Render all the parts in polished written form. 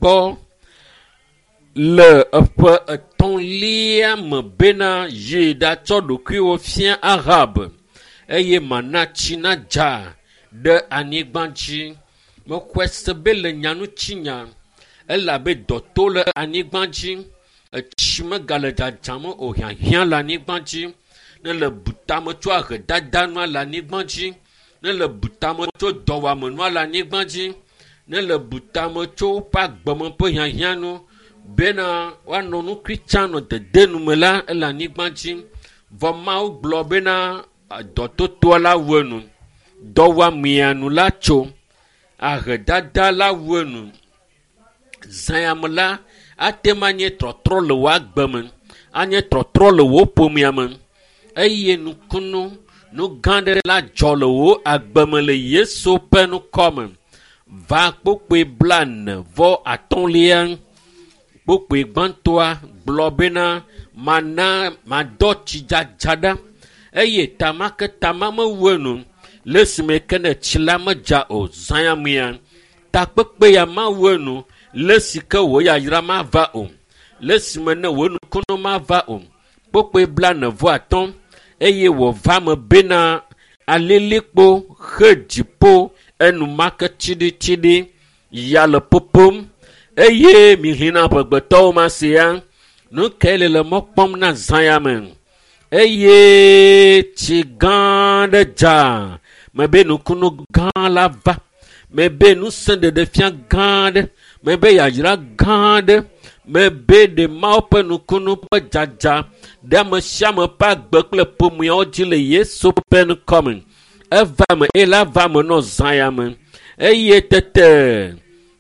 kpo le eƒe etɔ̃lia me bena yi ɖatsɔ ɖokuiwo fia Ahab eye mana tsi na dza ɖe anyigba dzi. Mexɔe se be le nyanutsinya elabe dɔto le anyigba dzi, etsi megale dzadzam o, hiahiã le anyigba dzi, ne le butame tso ahedada le anyigba dzi, ne le butame tso dɔwamenua le anyigba dzi, ne le butame tso woƒe agbeme ƒe hiahiãnu bena woanɔ nukui tsã nɔ dedenu me la ele anyigba dzi. Vɔ Mawu gblɔ bena dɔtotoa la wɔnu, dɔwamianu la tso, ahedada la wɔnu, zãyame la ate ma nye trɔtrɔ le wo agbe me, anye trɔtrɔ le wo ƒomea me, eye nukunu nu gã aɖe la dzɔ le wo agbe me le Yesu ƒe nukɔme. Va kpokpe 45 kpokpe gbãtɔa gblɔ bena madɔ tsi dzadza ɖa, eye tamake tama mewɔnu le esime ke ne tsi la medza o zãyamea, takpekpe ya mawɔnu le si ke wo yayra mava o, le esime ne wo nukunu mava o. Kpokpe 45 eye wòva me bena alilikpo xe dziƒo enumake tsiɖitsiɖi ya le ƒoƒom, eye mihlina ƒegbetɔwo ma sia nu ke le mɔ kpɔm na zãyame, eye tsi gã aɖe dza mebe nukunu gã la va, mebe nusẽɖeɖefia gã aɖe, mebe yayra gã aɖe, mebe ɖe Mawu ƒe nukunu ƒe dzadza ɖe ame sia ame ƒe agbe kple ƒomeawo dzi le Yesu ƒe nukɔme. Eva me eye la va me nɔ zãyame, eye tete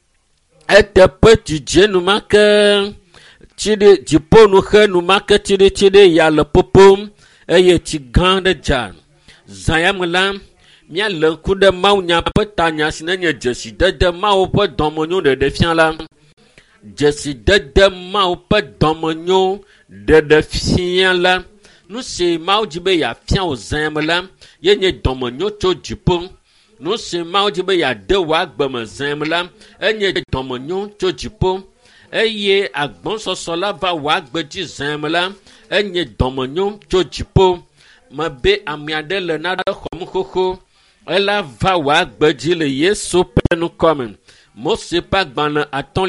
eteƒe dzidzi enumake dziƒonu xe numake tsiɖitsiɖi ya le ƒoƒom, eye tsi gã aɖe dza. Zãyame la míale ŋku ɖe mawunya ƒe tanya si nenye dzesidede Mawu ƒe dɔmenyo ɖeɖefia la. Dzesidede Mawu ƒe dɔmenyo ɖeɖefia la, nu si Mawu dzi be yeafia wo zãyame la yenye dɔmenyo tso dziƒo. Nu si Mawu dzi be yeade wo agbe me zãyame la enye dɔmenyo tso dziƒo, eye agbɔsɔsɔ la va wo agbe dzi zãyame la enye dɔmenyo tso dziƒo. Mebe ame aɖe le naɖe xɔm xoxo, ela va wo agbe dzi le Yesu ƒe nukɔme. Mose ƒe agbalẽ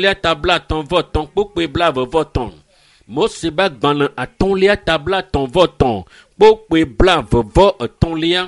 1:53 kpokpe 23. Mose ƒe agbalẽ 1:53 kpokpe 23.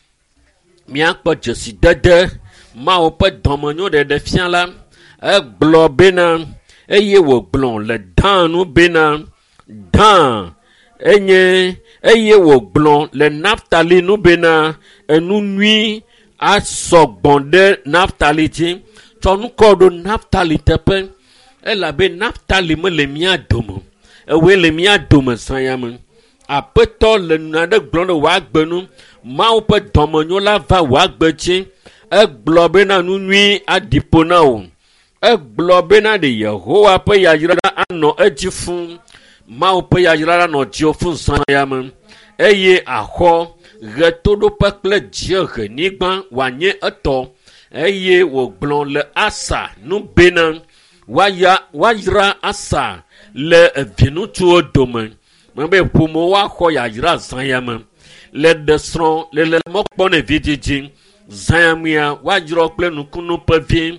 Míakpɔ dzesidede Mawu ƒe dɔmenyo ɖeɖefia la. Egblɔ bena, eye wògblɔ le Dan nu bena, Dan enye, eye wògblɔ le Naftali nu bena enu nyui asɔgbɔ ɖe Naftali dzi. Tsɔ nukɔ ɖo Naftali teƒe, elabe Naftali mele mía dome, ewoe le mía dome zãyame. Aƒetɔ le naɖe gblɔ ɖe wò agbe nu, Mawu ƒe dɔmenyo la va wò agbe dzi. Egblɔ bena nu nyui aɖi ƒo na wò. Egblɔ bena ɖe Yehowa ƒe yayra anɔ edzi fũu. Mawu ƒe yayra la nɔ dziwò fũu zãyame, eye axɔ ɣetoɖoƒe kple dziehenyigba wòanye etɔ. Eye wògblɔ le Asa nu bena woayra Asa le evinutsuwo dome, mebe ƒomo woaxɔ yayra zãyame. Le ɖesrɔ̃ le mɔkpɔ ne vidzidzi zãyamea woadzrɔ kple nukunu ƒe vi,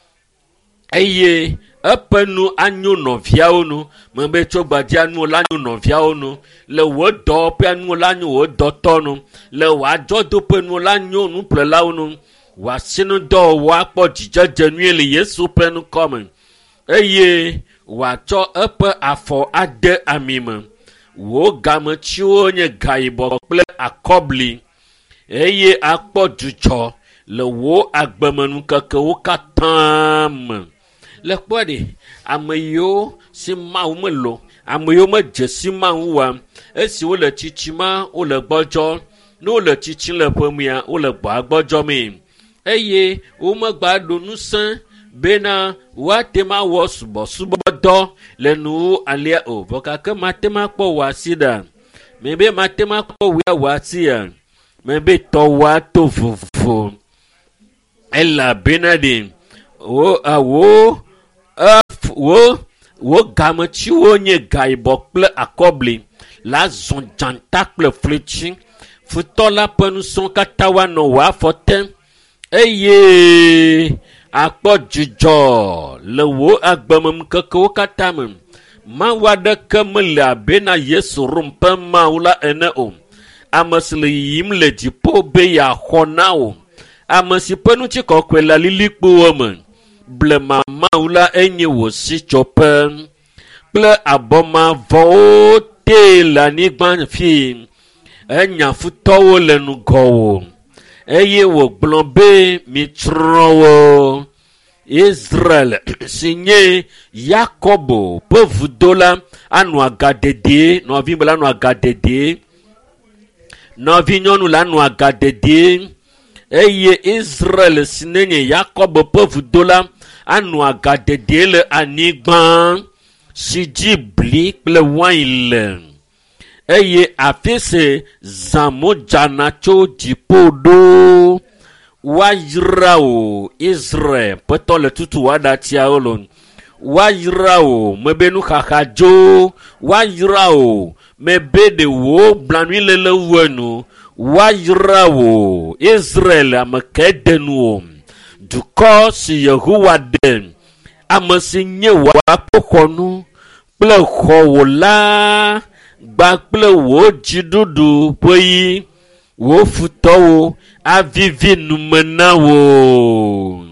eye eƒe nu anyo nɔviawo nu, mebe tso gbadzia nuwo la nyo nɔviawo nu, le wò dɔwɔƒea nuwo la nyo wò dɔtɔ nu, le wò adzɔdoƒe nuwo la nyo nuƒlelawo nu. Wòasinudɔwɔwɔ akpɔ dzidzedze nyuie le Yesu ƒe nukɔme, eye wòatsɔ eƒe afɔ ade ami me. Wò gametsiwo nye gayibɔ kple akɔbli, eye akpɔ dzudzɔ le wò agbemenukekewo katã me. Le kpɔ ɖe ame yiwo si Mawu melo, ame yiwo medze si Mawu wa, esi wole tsitsima wole gbɔdzɔ, ne wole tsitsi le ƒemea wole gbɔa gbɔdzɔ mee. Eye womegba ɖo ŋusẽ bena woate ma wɔ subɔsubɔdɔ le nuwo alia o. Vɔ gake mate ma kpɔ wò asi ɖa, mebe mate ma kpɔ wò asia, mebe tɔwo ato vovo. Elabena ɖe wo wo game tsi wo nye ga yibɔ kple akɔbli la zɔn dzanta kple flitsi futɔ la ƒe nusrɔ̃ katã wa nɔ wò afɔ te eye akpɔ dzidzɔ le wò agbememkekewo katã me. Mawu aɖeke mele abe na Yesu Rom ƒe Mawu la ene o. Ame si le yiyim le dziƒo be yeaxɔ na wo. Ame si ƒe ŋutikɔkɔe le lilikpowo me. Blema Mawu la enye wò sitsoƒe kple abɔmavɔwo te le anyigba fi. Enya futɔwo le ŋgɔwò eye wògblɔ be mitsrɔ̃ wo. Israel si nye Yakobo ƒe vudo la anɔ agadedie, nɔvi me la anɔ agadedie, nɔvi nyɔnu la anɔ agadedie eye Israel si nye Yakobo ƒe vudo la anɔ agadedie le anyigba si dzi bli kple wain le eye afi si zãmo dzana tso dziƒo ɖo. Wayra wo Israel petɔ le tutu waɖatiawo lo. Wayra wo mebe nuxaxa dzo. Wayra wo mebe de wo blanui lele wenu. Wayra wo Israel ame ke de nu wo. Dukɔ si Yehowa de ame si nye woakpɔxɔnu kple xɔwɔla gba kple wo dziɖuɖu ƒe yi. Wo futɔwo avivi nume na wo.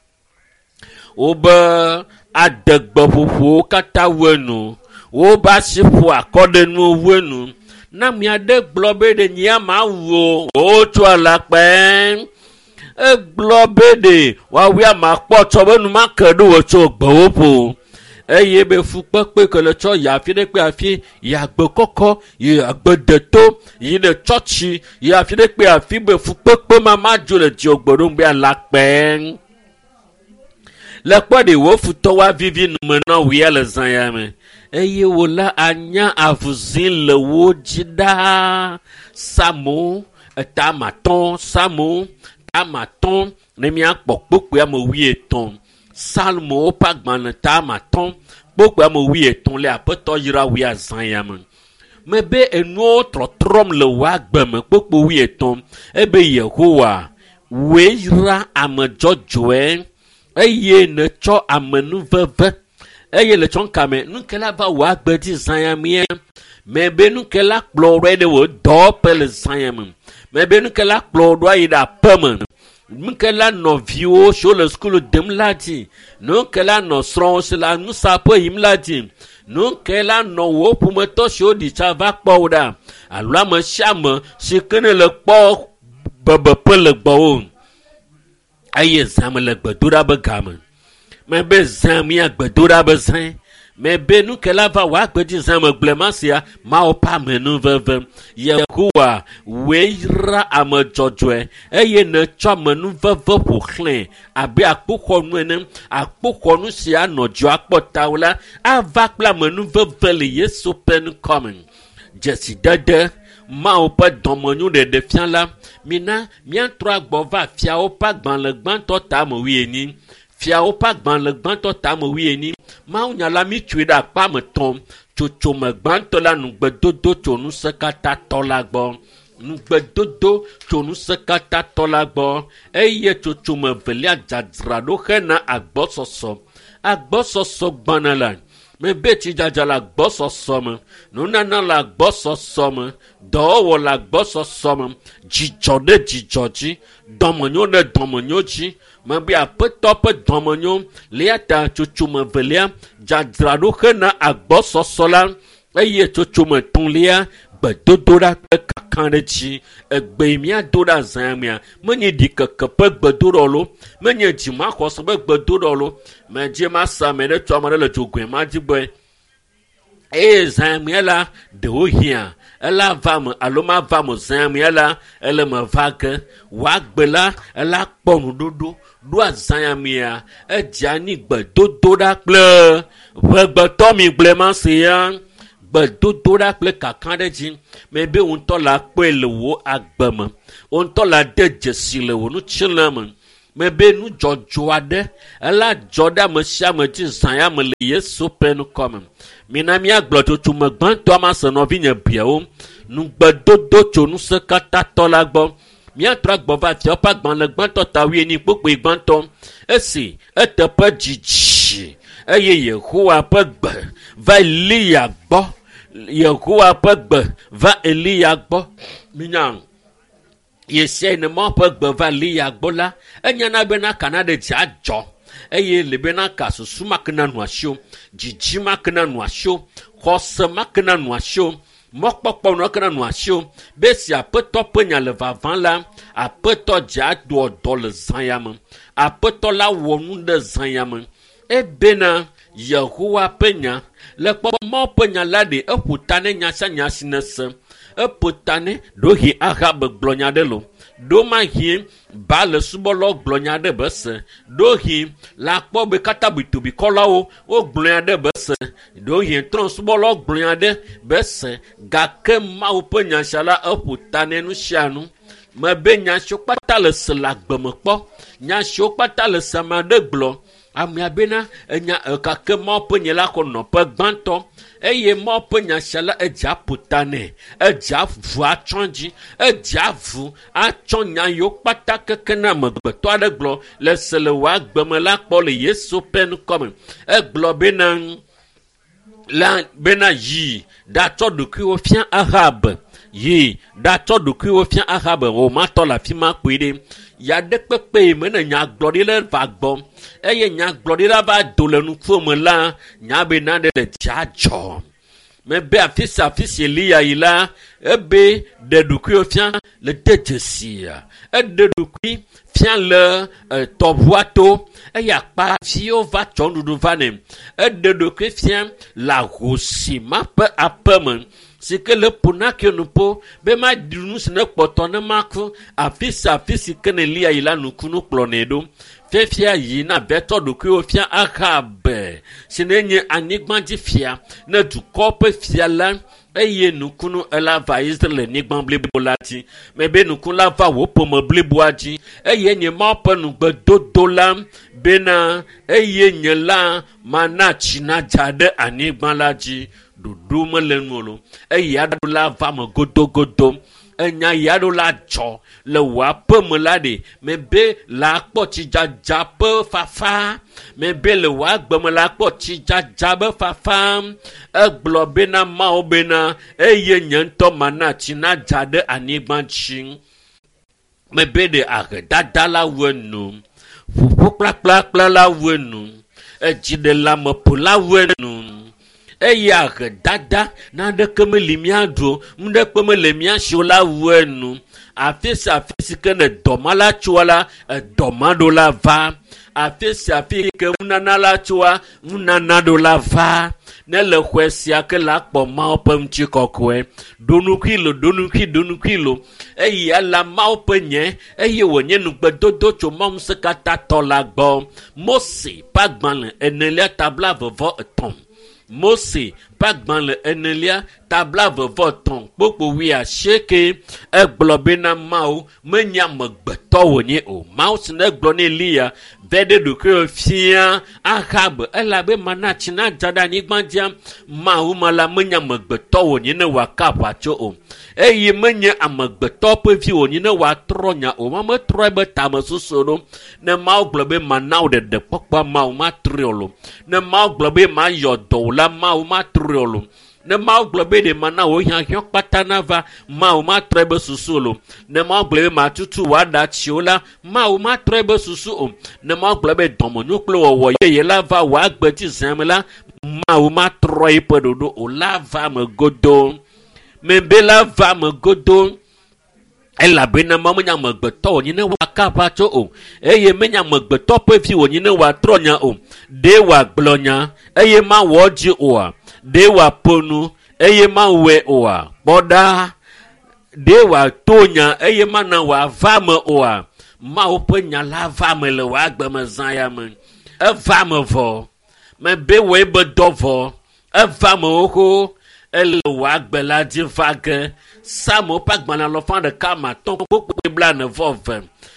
Wobe adegbe ƒoƒowo katã wenu. Wobe asi ƒo akɔɖenuwo wenu. Na mia ɖe gblɔ be ɖe nyea ma wo. Wotso alakpɛ. Egblɔ be ɖe woawoe ama kpɔ tsɔ be nu ma ke ɖo wotso gbewo ƒo. Eye be fukpekpe ke le tsɔ yi afi ɖe kpe afi yi agbe kɔkɔ yi agbe deto yi le tsɔtsi yi afi ɖe kpe afi be fukpekpe ma dzo le dziogbe ɖo be alakpɛ. Le kpɔ ɖe wo futɔwo avivi nume na woya le zãya me eye wòle anya avuzi le wo dzi ɖaa. Samo etamatɔn Samo tamatɔn ne miakpɔ kpokpe ame 13. Salmo ƒe agbalẽ tamatɔn kpokpe ame 13 le aƒetɔ yra wo azãya me. Mebe enuwo trɔtrɔm le wo agbe me kpokpe 13 ebe Yehowa woe yra ame dzɔdzɔe eye netsɔ ame nuveve eye le tsɔnkame nukela va wo agbe dzi zãya mie. Mebe nukela kplɔ ɖe ɖe wo dɔwɔƒe le zãya me. Mebe nukela kplɔ ɖo ayi ɖe aƒe me. Nukela nɔviwo si le skulu dem la dzi. Nukela nɔ srɔ̃wo si le nusaƒe yim la dzi. Nukela nɔ wo ƒometɔ siwo ɖi tsa va kpɔ wo ɖa. Alo ame sia ame si ke ne le kpɔ bebeƒe le gbɔwo. Eye zãme le gbedoɖa be game. Mebe zã mia gbedoɖa be zã. Mebe nukela va wo agbedzi zãme gblema sia Mawu ƒe amenuveve. Yehowa woe yra ame dzɔdzɔe eye netsɔ amenuveve ƒo xlẽ abe akpoxɔnu ene. Akpoxɔnu sia nɔ dzo akpɔtawo la ava kple amenuveve le Yesu ƒe ŋkɔme. Dzesidede Mawu ƒe dɔmenyo ɖeɖefia la mina miatrɔ agbɔ va fiawo ƒe agbalẽ gbãtɔ tame 18. Fiawo ƒe agbalẽ gbãtɔ tame 18. Mawu nya la mi tsoe ɖe akpa me 3. Tsotsome gbãtɔ la nugbedodo tso Ŋusẽkatãtɔ la gbɔ. Nugbedodo tso Ŋusẽkatãtɔ la gbɔ eye tsotsome velia dzadzraɖo hena agbɔsɔsɔ. Agbɔsɔsɔ gbãna la. Mebe tsidzadza le agbɔsɔsɔ me. Nunana le agbɔsɔsɔ me. Dɔwɔwɔ le agbɔsɔsɔ me. Dzidzɔ ɖe dzidzɔ dzi. Dɔmenyo ɖe dɔmenyo dzi. Mebe aƒetɔ ƒe dɔmenyo lia ta tsotsome velia dzadzraɖo hena agbɔsɔsɔ la eye tsotsome 3lia gbedodoɖa ƒe kakã ɖe dzi. Egbe miado ɖa zã mea menye ɖikeke ƒe gbedoɖɔ lo, menye dzimaxɔse ƒe gbedoɖɔ lo. Medze ma sa ame ɖe tso ame ɖe le dzogoe ma dzi gbɔe. Eye zã mea la ɖewo hiã ela va me alo ma va me zã mea la ele me va ge. Woagbe la ela kpɔ nuɖoɖo ɖo azã mea edze anyi gbedodoɖa kple ʋegbetɔ mi gblema sia. Gbedodoɖa kple kakã ɖe dzi. Mebe ŋutɔ la kpɔe le wo agbe me. Ŋutɔ la de dzesi le wo nutsilẽ me. me be nu dzɔdzɔ aɖe ela dzɔ ɖe ame sia ame dzi zã ya me le Yesu ƒe nukɔme. Mina míagblɔ tsotso me gbãtɔ ma se nɔvinye biawo nugbedodo tso Ŋusẽkatãtɔ la gbɔ. Míatrɔ agbɔ va fia ƒe agbalẽ gbãtɔ ta 19 gbãtɔ esi eteƒe dzidzi eye Yehowa ƒe gbe va Eliya gbɔ. Yehowa ƒe gbe va Eliya gbɔ. Minya Yesia ne ma ƒe gbe va Eliya gbɔ la enyana bena kana ɖe dzi adzɔ eye le bena ka susu ma kena nu asio dzidzi ma kena nu asio xɔse ma kena nu asio mɔkpɔkpɔ no kena nu asio be si aƒetɔ ƒe nya le vavam la aƒetɔ dze aɖo dɔ le zãya me aƒetɔ la wɔ nu ɖe zãya me ebena Yehowa ƒe nya le kpɔmɔ ƒe nya la ɖe eƒo ta ne nya sia nya si nese eƒo ta ne ɖohi Ahab gblɔ nya ɖe lo ɖo ma hie ba le subɔlɔ gblɔ nya ɖe be se ɖohi la kpɔ be kata bitobikɔlawo wo gblɔ nya ɖe be se ɖohi trɔ subɔlɔ gblɔ nya ɖe be se gake Mawu ƒe nya sia la eƒo ta ne nu sia nu me be nya siwo kpata le se le agbeme kpɔ nya siwo kpata le se ame aɖe gblɔ amea bena enya gake Mawu ƒe nya la xɔ nɔƒe gbãtɔ eye Mawu ƒe nya sia la edze ƒo ta nɛ edze avu atsɔ dzi edze avu atsɔ nya yiwo kpata keke na amegbetɔ aɖe gblɔ le se le wòa agbeme la kpɔ le Yesu ƒe nukɔme egblɔ bena yi ɖatsɔ ɖokuiwo fia Ahab yi ɖatsɔ ɖokuiwo fia Ahab Romatɔ le afi ma kpoe ɖe ya ɖe kpekpe me ne nyagblɔɖila va gbɔ eye nyagblɔɖila va do le nuƒome la nya bena ɖe le dzia dzɔ me be afi si Eliya yi la ebe ɖe ɖokuiwo fia le de dzesia eɖe ɖokui fia le tɔʋua to eye akpaviwo va tsɔ nuɖuɖu va nɛ eɖe ɖokui fia le ahosi ma ƒe aƒe me si ke le ƒona ke nupo be ma ɖi nu si ne kpɔtɔ ne ma ku afi si ke ne Eliya yi la nukunu kplɔ nɛ ɖo fefia yi na vetɔ ɖokuiwo fia Ahab si ne nye anyigbadzi fia ne dukɔ ƒe fia la eye nukunu ela va Israel nyigba blibo la dzi me be nukunu la va wo ƒome bliboa dzi eye nye Mawu ƒe nugbedodo la bena eye nye la mana tsi na dza ɖe anyigba la dzi ɖoɖo mele nu lo eye aɖo la va me godogodo enya yaɖo la dzɔ le wòa aƒe me la ɖe me be la kpɔ tsidzadza ƒe fafa me be le wòa agbeme la kpɔ tsidzadza ƒe fafa egblɔ bena Mawu bena eye nye ŋutɔ mana tsi na dza ɖe anyigba dzi me be ɖe ahedada la wɔe nu ƒuƒu kplakplakpla la wɔe nu edziɖelameƒo la wɔe nu eye ahedada na ɖeke meli míaɖo ŋɖekpe mele míasio la wɔe nu afi si ke ne dɔma la tsoa la dɔma ɖo la va afi ke ŋunana la tsoa ŋunana ɖo la va ne le xɔe sia ke la kpɔ Mawu ƒe ŋutikɔkɔe ɖonukui lo eye ala Mawu ƒe nye eye wònye nugbedodo tso Mawu Ŋusẽkatãtɔ la gbɔ Mose ƒe agbalẽ 4:23 Mose ƒe agbalẽ 4:23 kpokpo 19 egblɔ bena Mawu menye amegbetɔ wònye o Mawu si ne gblɔ ne Eliya ve ɖe ɖokuiwo fia Ahab elabe mana tsi na dza ɖe anyigba dzia Mawu ma la menye amegbetɔ wònye ne wòaka aʋatso o eye menye amegbetɔ ƒe vi wònye ne wòatrɔ nya o metrɔe be tame susu ɖo ne Mawu gblɔ be mana wò ɖeɖekpɔkpɔ Mawu matrɔ lo ne Mawu gblɔ be mayɔ dɔ wò la Mawu matrɔ lo ne Mawu gblɔ be ɖe mana wò hiahiã kpata na va Mawu matrɔe be susu lo ne Mawu gblɔ be matutu wò aɖatsiwo la Mawu matrɔe be susu o ne Mawu gblɔ be dɔmenyo kple wɔwɔ yeye la va wò agbedzi zã me la Mawu matrɔ yi ƒe ɖoɖo o la va me godo me be la va me godo elabena Mawu menye amegbetɔ wònye ne wòaka aʋatso o eye menye amegbetɔ ƒe vi wònye ne wòatrɔ nya o ɖe wòagblɔ nya eye mawɔ dzi oa ɖe wòaƒo nu eye mawɔe oa kpɔ ɖa ɖe wòato nya eye mana wòava me oa Mawu ƒe nya la va me le wòagbeme zã ya me eva me vɔ me be wɔe be dɔ vɔ eva me xoxo ele wòagbe la dzi va ge Samuel ƒe agbalẽ 150 kpokpo 42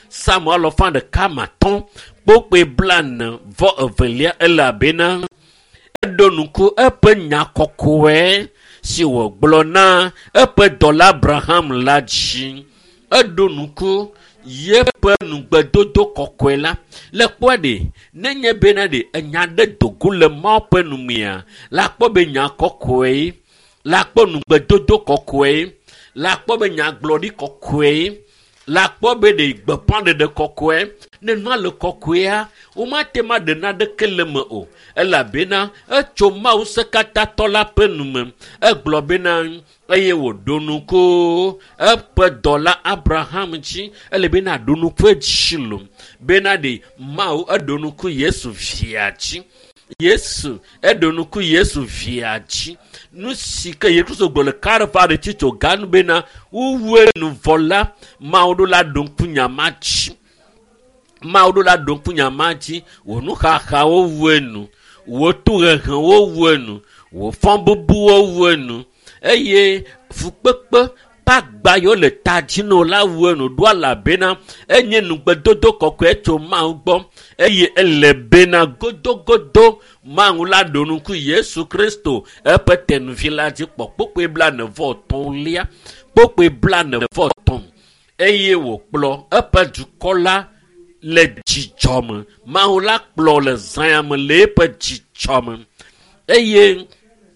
Samuel fan de kamaton kpokpe blan vo evelia elabena edonuku epe nyakokoe si wo gblona epe dola Abraham la dzi edonuku yepe nugbedodo kokoe la le kpɔ de nenye bena de enya de dogo le ma ƒe numia la kpɔ be nya kɔkɔe la kpɔ nugbedodo kɔkɔe la kpɔ be nya gblɔɖi kɔkɔe la kpɔ be de gbepɔɖeɖe kɔkɔe nenua le kɔkɔea womate ma de naɖeke le me o elabena etso Mawu Sekatatɔ la ƒe nume egblɔ bena eye wòɖo nuku eƒe dɔla Abraham dzi ele bena ɖo nuku edzi lo bena de Mawu eɖo nuku Yesu via dzi Yesu eɖo nuku Yesu via dzi nu si ke Yesu gblɔ le Kalvari dzi tso ganu bena wowue nu vɔ la Mawu ɖo la ɖo nuku nyama dzi Mawu ɖo la ɖo nuku nyama dzi wò nuxaxawo wue nu wò to hehewo wue nu wò fɔn bubuwo wue nu eye fukpekpe pagba yo le tadzi no la wue nu ɖo elabena enye nugbedodo kɔkɔe tso Mawu gbɔ eye ele bena godogodo Mawu la ɖo nuku Yesu Kristo eƒe tenuvi la dzi kpɔ kpokpe 49 kpokpe 49 eye wòkplɔ eƒe dukɔ la le dzidzɔ me Mawu la kplɔ le zãya me le eƒe dzidzɔ me eye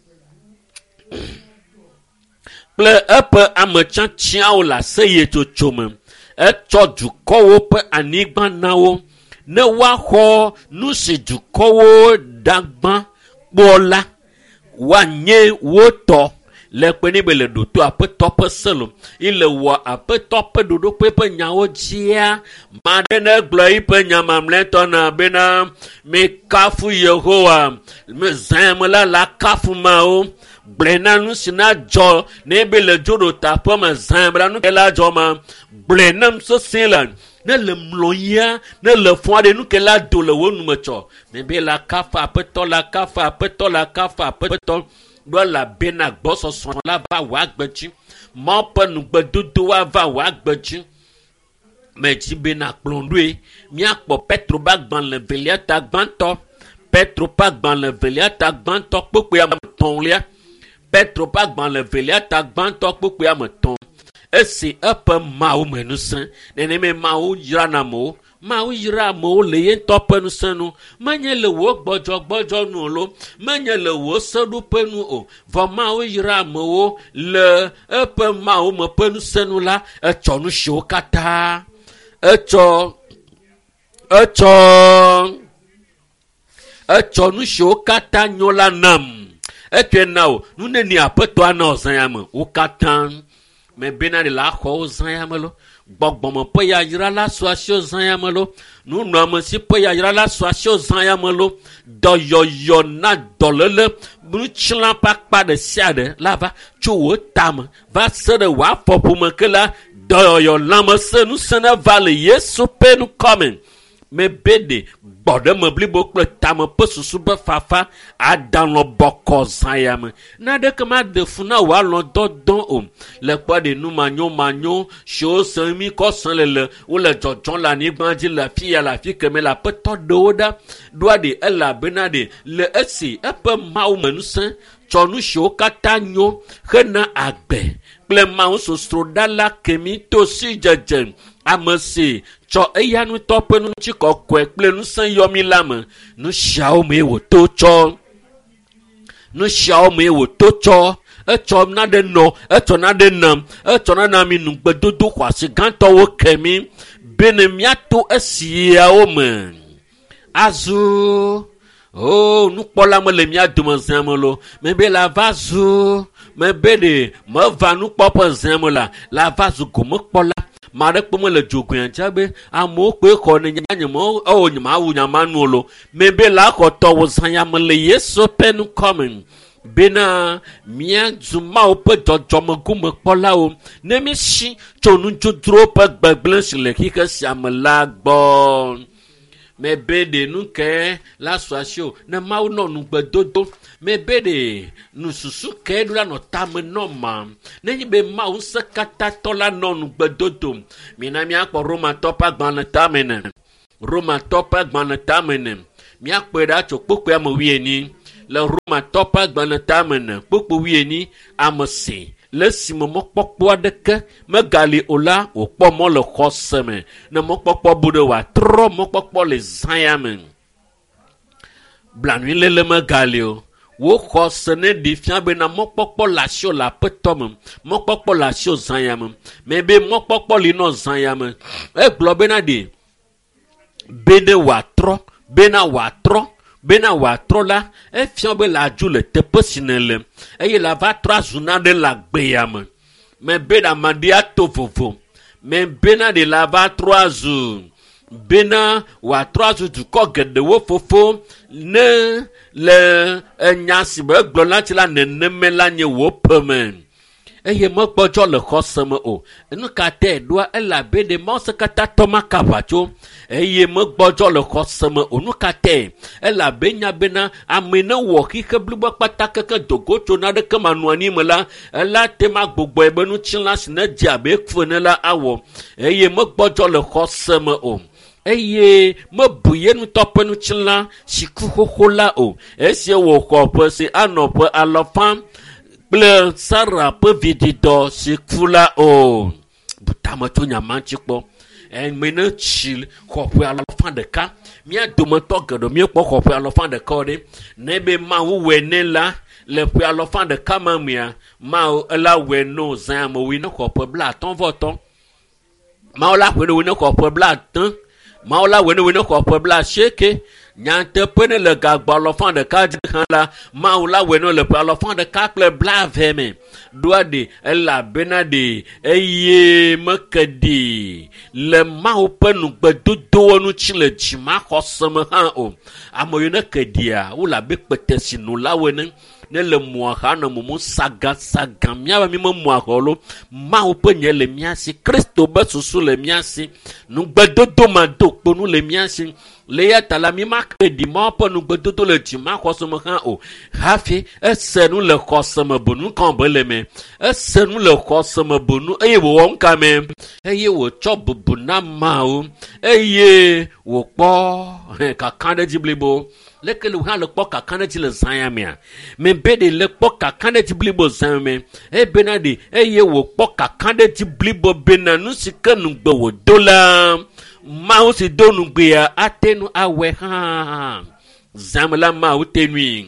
kple eƒe ametsiatsiawo le aseye tsotso me etsɔ dukɔwo ƒe anyigba na wo ne woaxɔ nu si dukɔwo ɖagba kpɔ la woanye wotɔ le kpe ne be le ɖoto aƒetɔ ƒe selo ile wɔ aƒetɔ ƒe ɖoɖoƒe ƒe nyawo dzia ma ɖe ne gblɔ yiƒe nya mamlɛtɔ na bena mekafu Yehowa zã me la kafu mawo gblẽ na nu si na dzɔ ne be le dzoɖota ƒe me zã bla nu ke la dzɔ ma gblẽ nam sesẽ la ne le mlɔyia ne le fɔa de nu ke la do le wo nume tsɔ ne be la kafa aƒetɔ la kafa aƒetɔ la kafa aƒetɔ ɖo la bena gbɔsɔsɔ la va wɔ agbedzi ma ƒe nugbedodo wa va wɔ agbedzi me dzi bena kplɔ ɖoe míakpɔ Petro ƒe agbalẽ velia ta gbãtɔ Petro ƒe agbalẽ velia ta gbãtɔ kpokpe ame 3 Petro ƒe agbalẽ velia ta gbãtɔ kpokpe ame 3 esi eƒe Mawu me nusẽ neneme Mawu yra amewo Mawu yra amewo le ye ŋutɔ ƒe nusẽ nu menye le wo gbɔdzɔgbɔdzɔ nu lo menye le wo seɖoƒe nu o vɔ Mawu yra amewo le eƒe Mawu me ƒe nusẽ nu la etsɔ nu siwo katã etsɔ nu siwo katã nyo la nam etsɔe na o nu neni aƒetɔa na zãya me wo katã me bena de la xɔwo zãya me lo gbɔgbɔme ƒe yayra la sɔ asio zãya me lo nunɔamesi ƒe yayra la sɔ asio zãya me lo dɔyɔyɔ na dɔléle nutsla ƒe akpa ɖe sia ɖe la va tso wo tame va se ɖe wo afɔƒome ke la dɔyɔyɔ lãmesẽ nusẽ ne va le Yesu ƒe nukɔme me be de gbɔɖe me blibo kple tame ƒe susu be fafa adanlɔ bɔkɔ zãya me naɖeke ma de fu na wò alɔ dɔdɔ o le kpɔ de nu manyo siwo se mi kɔ se le wole dzɔdzɔ le anyigba dzi le afi ya le afi keme le aƒetɔ ɖewo ɖa ɖoa de elabena de le esi eƒe Mawu me nusẽ tsɔ nu siwo katã nyo hena agbe kple Mawu sosroɖala kemi to si dzedze ame si tsɔ eya nutɔ ƒe nutsi kɔkɔe kple nusẽ yɔmi la me nu siawo me wòto tsɔ etsɔ naɖe nɔ etsɔ naɖe nam etsɔ naɖe mi nugbedodo xɔasi gãtɔwo kemi bene míato esiawo me azu nukpɔla me le mía dome zã me lo me be la va zu me be de meva nukpɔƒe zã me la va zu gomekpɔla ma ɖe kpɔme le dzogoea dza be amewo kpe xɔ ne nyamawo ewɔ nyamawu nyamanu lo me be la xɔtɔ wo zãya me le Yesu ƒe nukɔme bena míazu Mawu ƒe dzɔdzɔme gomekpɔlawo ne mi si tso nudzodro ƒe gbegblẽ si le xixe sia me la gbɔ me bede nu ke la soasio na mau no nu gbedodo me bede nu susu ke du la no tam no ma ne ni be mau se kata to la no nu gbedodo mi na mi akpo Roma topa gban tamene Roma topa gban tamene mi akpo da chokpo am wi eni le Roma topa gban tamene popo wi eni amse le simo mokpokpo adeke megali ola okpo mo le khoseme ne mokpokpo bude wa tro mokpokpo le zayame blanui le megali o wo khosene di fiabe na mokpokpo la sio la petom mokpokpo la sio zayame me be mokpokpo li no zayame e globe na di bede wa tro bena wa tro bena wa trola e fiabe la ju le tepesinele e la va trazuna de la gbeyame me bena mandia tovovo me bena de la va troazu bena wa troazu du ko gede wo fofo ne le nyasi be gbola ti la neneme la nye wo peme eye mo gbojo le khoseme o enu ka te doa ela be de mo se kata toma kavacho eye mo gbojo le khoseme o nu ka te ela be nya bena amena wo ki ke blubo pataka ke dogocho na de kemanu ani mela ela te ma gbogbo ebe nu chinla sine dia be kfone la awo eye mo gbojo le khoseme o eye mo buye nu tope nu chinla siku hohola o ese wo ko pe se anope alofam ble sara pe vidido sikula o butama to nyamanchi po en mena chill kope alofan de ka mi adomo to gedo mi po kope alofan de ka de nebe ma wo wene la le pe alofan de ka ma mia ma la we no zan mo wi no kope bla ton voton ma la we no kope bla ton ma la we no kope bla sheke nyante pene le gagba l'enfant de ka la maula weno le l'enfant de ka ple blave me doa de la benade eye makadi le mau penu gbedodo nu chile chima khoseme ha o amoyena kedia u la be petesi nu la wene ne le moha na mumu saga mia mi mo moaholo mau penye le miasi Kristo be susu le miasi nu gbedodo ma dokpo nu le miasi le ya talami makedi mo po nu gbedodo le chima khoseme ha o hafi esenu le khoseme bonu kan beleme esenu le khoseme bonu eye wo wonka me eye wo chobubu na ma o eye wo po ka kande jiblibo lekele ha le po ka kande le zayamia me bede le po ka kande jiblibo zame e benadi eye wo po ka kande jiblibo benanu sikanu gbe wo dola ma o si donu gbe ya atenu awe ha zamla ma o tenui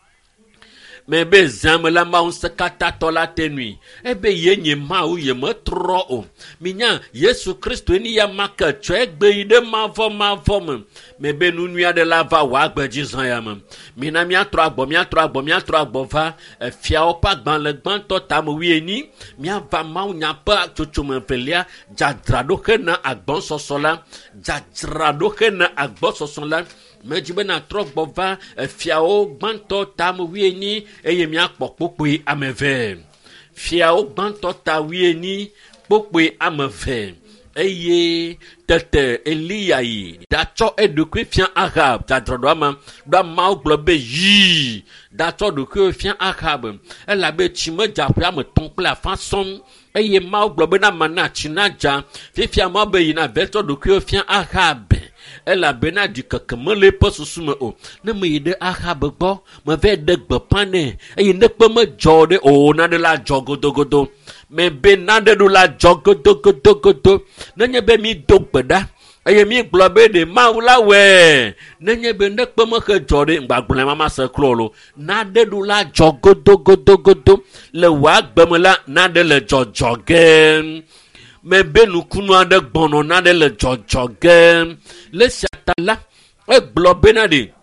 me be zamla ma on se kata tola tenui e be yenye ma o ye mo tro o minya Yesu Kristo ni ya maka chegbe ide ma vo me be nu nua de la va wa gbeji zan ya me mina mi atro agbo va fia o pa gban le gban to ta mo wi eni mi ava ma o nya pa chocho me velia jadrado kena agbon sosola jadrado kena agbon sosola me jibe na trogbo va fia o gban to ta mo wi eni eye mi apopopo ameve fia o gban to ta wi eni popo ameve eye tete Elia yi da cho edukwe fian Ahab da drodoma da mau globe yi da cho edukwe fian Ahab ela be chime japia me ton pla façon eye mau globe na mana chinaja fifia mo be yi na veto edukwe fian Ahab ela bena di kakemele posusume o ne me de Ahab gbo me ve de gbo pane eye ne pe me jode o na de la jogodogodo me benade du la jogodogodogodo nenye be mi dogbeda eye mi globe de maula we nenye be ne pe me ke jode ngbagblen mama se klolo na de du la jogodogodogodo le wa gbemela na de le jojoge me benu kunu ade gbono na de le jojoge le satala e globe na de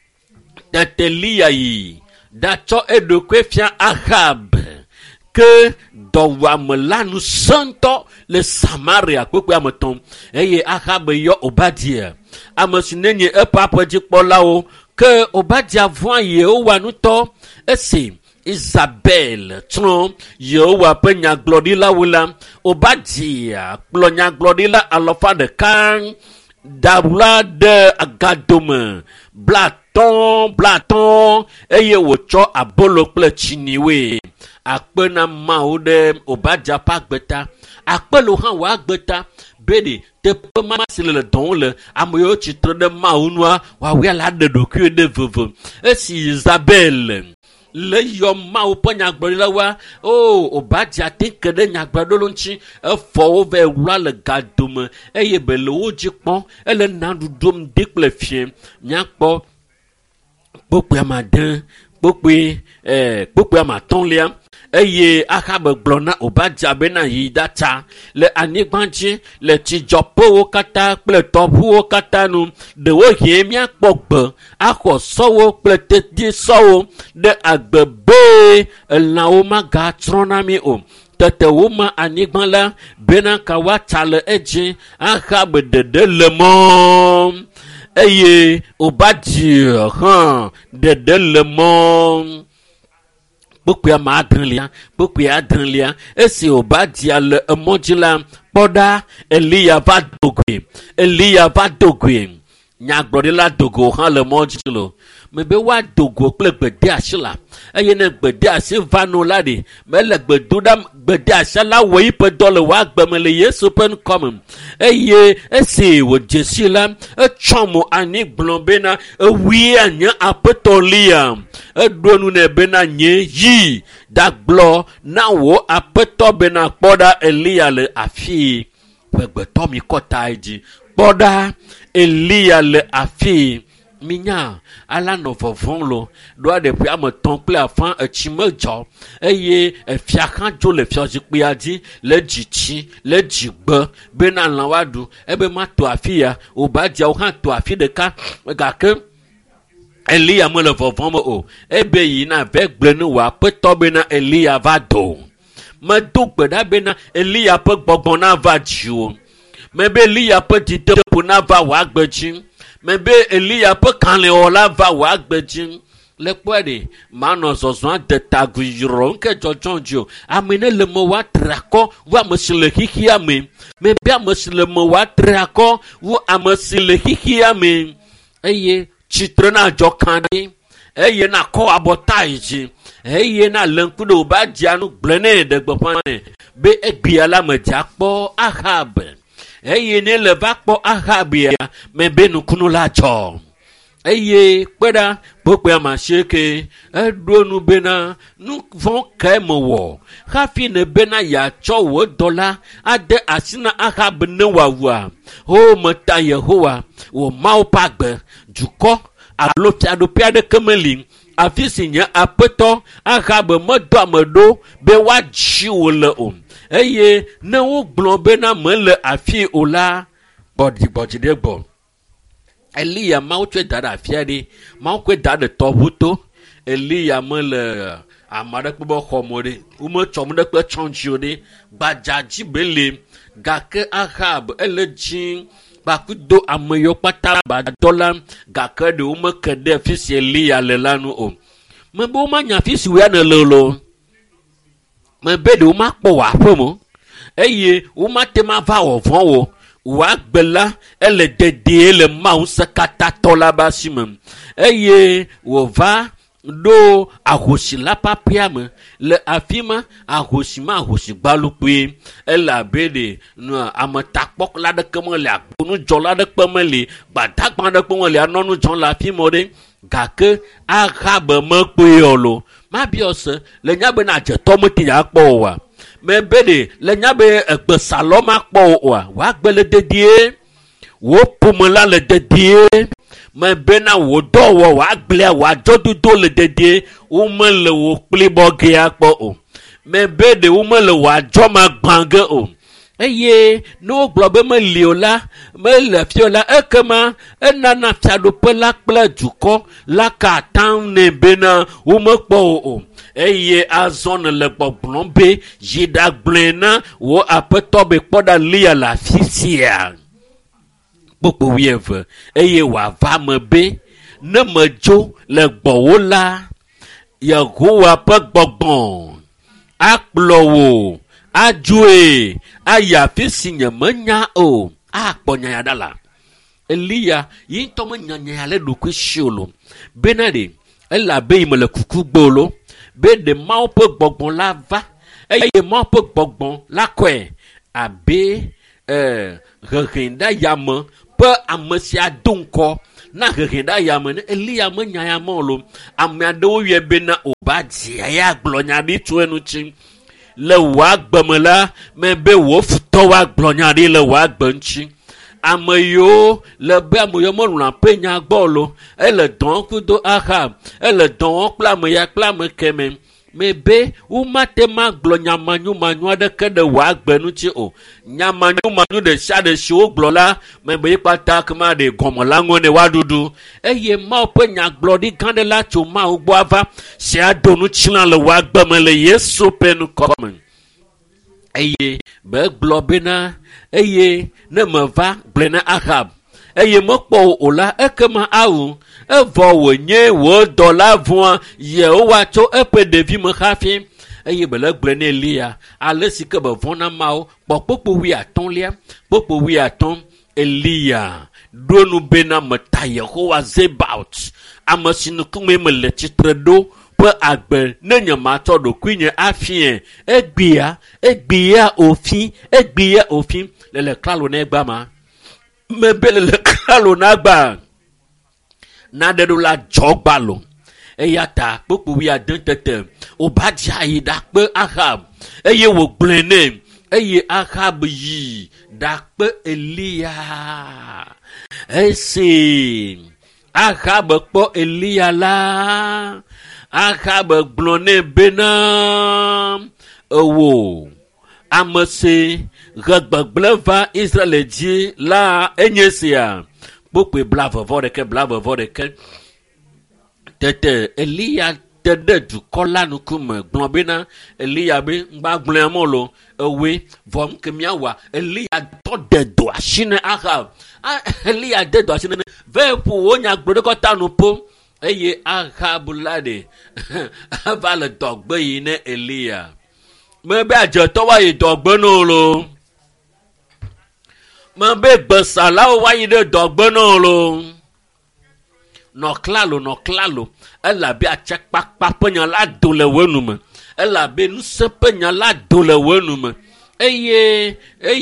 tetelia yi da cho edokwe fia Ahab que dowa melanu santo le Samaria kwekwe ameton eye Ahab yo Obadia amesinenye e papa jikpola o que Obadia voa Yehowa nuto ese Isabel tron Yehowa penya glorila wula Obadia plonya glorila alofa de kan dabula de agadome blaton eye wòtsɔ abolo kple tsiniwoe akpena mawo ɖe obadia ƒe agbeta akpelo hã wò agbeta beɖe teƒe ma si le dɔn le ame yiwo tsitre ɖe mawo nua wòawoe la ɖe ɖokui ɖe veve esi Isabel le yɔ mawo ƒe nyagblɔɖila wa obadia te ke ɖe nyagblɔɖilo ŋuti efɔwo va wla le gadome eye be le wo dzi kpɔm ele naɖuɖum de kple fie miakpɔ kpokpoe amade kpokpoe amatɔ̃lia eye Ahabe gblɔ na Obadia bena yi ɖatsa le anyigba dzi le tsidzɔƒewo katã kple tɔʋuwo katã nu ɖewo hie miakpɔ gbe axɔ sɔwo kple tedie sɔwo ɖe agbe be elãwo magatsrɔ̃ na mi o tete woma anyigba la bena ka woatsa le edzi Ahabe ɖeɖe le mɔ eye Obadia hã ɖeɖe le mɔ kpokpoe adrelia esi Obadia le emɔdzi la kpɔ ɖa Eliya va dogoe nyagblɔɖila dogo hã le mɔdzi lo mebe woa dogo kple gbedeasi la eye ne gbedeasi va no la ɖe mele gbedoɖa gbedeasi la wɔ yiƒe dɔ le woa gbe me le Yesu ƒe ŋkɔme eye esi wòdze si la etsɔ mo anyi gblɔ bena ewui anye aƒetɔ Eliya eɖo nu nɛ bena nye yi dagblɔ na wò aƒetɔ bena kpɔ ɖa Eliya le afii ƒegbetɔ mi kɔta dzi kpɔ ɖa Eliya le afii minya ala nɔ vɔvɔm lo ɖoa ɖeƒe ame tɔ̃ kple afã etsi medzɔ eye efia hã dzo le fiazikpuia dzi le dzitsi le dzigbe bena lã woaɖu ebe ma to afi ya Obadiawo hã to afi ɖeka gake Eliya mele vɔvɔm o ebe yina ve gblẽ ne wò aƒetɔ bena Eliya va do medo gbe ɖa bena Eliya ƒe gbɔgbɔ na va dziwò mebe Eliya ƒe dzideƒo na va wò agbe dzi mebe Eliya ƒe kalẽwɔla va wò agbe dzi le kpɔe ɖe manɔ zɔzɔa de tagu yrɔ nke dzɔdzɔ dzi o ame ne le me woatre akɔ wo ame si le xixia me mebe ame si le me woatre akɔ wo ame si le xixia me eye tsitre na dzɔ kan ɖe eye na kɔ abɔta yi dzi eye na le ŋku ɖe Obadia nu gblẽ nɛ ɖe gbeƒã nɛ be egbia la me dza kpɔ Ahab eye ne le va kpɔ Ahabia mebe nukunu la dzɔ eye kpe ɖa kpokpoe amasieke eɖo nu bena nu vɔ̃ ke me wɔ hafi ne bena yeatsɔ wò dɔla ade asi na Ahab ne wòawua meta Yehowa wò Mawu ƒe agbe dukɔ alo fiaɖoƒe aɖeke meli afi si nye aƒetɔ Ahab medɔ ame ɖo be woadzi wò le o eye ne wogblɔ bena mele afi o la gbɔdzi ɖe gbɔ Eliya Mawu tsɔe da ɖe afia ɖe Mawu koe da ɖe tɔʋu to Eliya mele ame aɖeke be xɔ mo ɖe wometsɔ mo ɖe kpe tsɔ̃tsi o ɖe gbadzadzi be le gake Ahab ele dzi kpakudo ame yiwo kpata badɔ la gake ɖewo meke ɖe afi si Eliya le la nu o mebe womanya afi si woa ne le lo mebe ɖewo makpɔ wò aƒe mo eye womate ma va wɔ vɔ̃ wò wò agbe la ele dedie le Mawu Ŋusẽkatãtɔ la ƒe asi me eye wòva ɖo ahosi la ƒe aƒea me le afi ma ahosi gbalukpui ele abe ɖe ametakpɔ la ɖeke mele agbonudzɔla ɖeke mele gbadagba ɖeke mele anɔ nudzɔm le afi ma ɖe gake Ahab mekpoe o lo mabia se le nya be na adzetɔ mete ya kpɔ oa mebe ɖe le nya be egbesalɔ makpɔ oa woagbe le dedie wò ƒome la le dedie mebe na wò dɔwɔ woagblea wò adzɔdodo le dedie womele wò kpli bɔgea kpɔ o mebe ɖe womele wò adzɔma gbã ge o eye ne wogblɔ be meli o la mele fi o la ekema enana fiaɖoƒe la kple dukɔ la ka atam nɛ bena womekpɔ o eye azɔ ne le gbɔgblɔm be yi ɖagblẽ na wò aƒetɔ be kpɔ ɖa Eliya le afi sia kpokpo 12 eye wòava me be ne medzo le gbɔwo la Yehowa ƒe gbɔgbɔ akplɔ wò adzoe ayi afi si nye menya o akpɔ nyanya ɖa la Elia yin to mo nyanya le do ko shiolo benade ela be me le kuku gbolo be de ma pe gbogbon la va eye ma pe gbogbon la kwe abe rerinda yama pe amesia donko na rerinda yama ne Elia me nyanya mo lo amade wo wie be na obadi ya gblonya bi to enu chi le wa gbemela me be wo futo wa gblonya ri le wa gbanchi ameyo le be ameyo mo lu pe nya gbolo ele don kudo Ahab ele don kpla me ya kpla me keme me be u mate ma gblonya manyu de ke de wa gbenu chi o nya manyu de sha de shi gblola me be pata kma de gomola ngone wa dudu eye ma pe nya gblo di kan de la chu ma ugbo ava se adonu chilan le wa gbemele Yesu penu komen eye be globena eye ne me va blena Ahab eye mokpo ola ekema awu evo wonye wo dola vua ye o wa cho epe devi me khafi eye bele blena Elia alesi ke be vona mao popopo wi aton lia popo wi aton Elia donu bena meta Yehowa zebaut amasinu kume me le chitredo pe agbe nenya ma to do kwinye afien egbia ofin le klalo na egba ma mebele le klalo na gba na de do la jogbalo eyata popo wi adan tete obadia yi da pe Ahab eye wo gblene eye Ahab yi da pe Elia ese Ahab po Elia la Ahab glone bena owo amase regbagbleva Israel di la enyesia popo blava voreke tete Elia tede du kola nu kum glon bena Elia be ngba glon amolo ewe vom kemiawa Elia to de do ashine Ahab Elia de do ashine ve pu onya gbode ko tanu po eye Ahab lade va le dogbe yi ne Elia me be aje to wa yi dogbe no lo me be gbesala wa yi de dogbe no lo no klalo ela be ache pakpa penya la do le wenu me ela be nu se penya la do le wenu me eye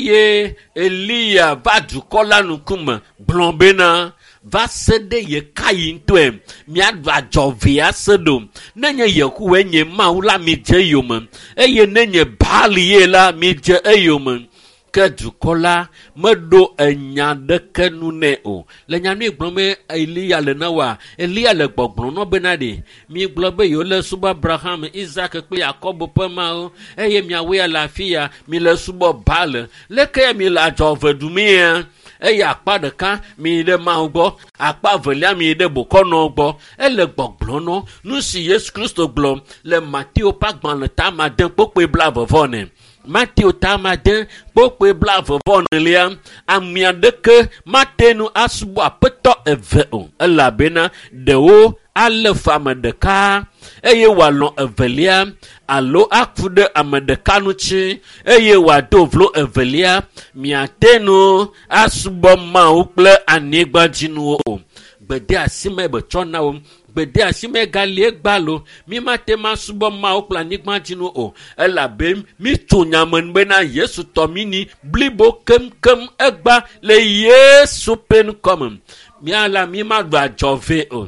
Elia va du kola nu kuma blombena va sede ye kayin toem mi adva jovia sedom nenye yeku enye maula mi je yom eye nenye bali ye la mi je eyom ke du kola medo enya de kenu ne o le nyanu igbome Elia le nawa Elia le gbogbon no benade mi gbobe yo le suba Abraham Isaac pe Jacob pe ma o eye mi awe alafia mi le suba Bal le ke mi la jovedumia eye akpa de ka mi de ma gbo akpa velia mi de bokono gbo ele gbogbon no nu si Yesu Christo gbo le Matthieu pagban le ta ma den pope blave vone Matthieu tamaden pokwe blave vonelia amia deke matenu asubu apeto eveo ela bena dewo ale fama deka eye walon evelia alo akude amedeka nuchi eye wadovlo evelia miatenu asubo ma ukle anigba jinu o gbede asime be chona o gbede asime galie gbalo mi mate masubo ma okla nigma jinu o elabe mi tunyamen bena Yesu tomini blibo kem egba le Yesu pen komem mi ala mi magba jove o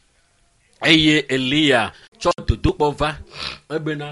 eye Elia cho dudu pova ebena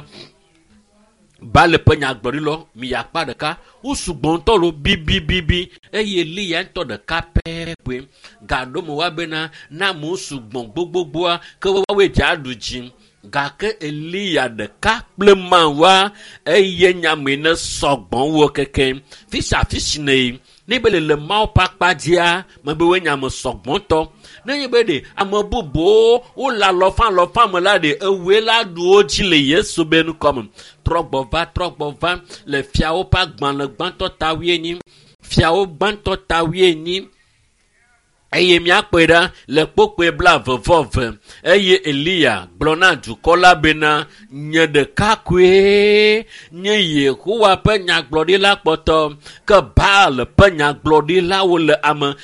bale penya gborilo mi yakpa de ka usugbon to lo bibi eye Elia to de ka pepe gado mo wa bena na mo sugbon gbogbo a ke wa we jadu jin ga ke Elia de ka pleman wa eye nyame ne sogbon wo keke fish ne ni bele le ma pakpa dia me be we nyame sogbon to nenye bede amabubo o la lofan mo la de ewe la du oji le Yesu benu kom trogbova le fiao pa gban le gban to tawie ni fiao gban to tawie ni eye miakpeda le kpokpe bla vevove eye Elia gblona dukola bena nye ɖeka koe nye Yehowa ƒe nyagblɔɖila kpɔtɔ ke Baal ƒe nyagblɔɖilawo le ame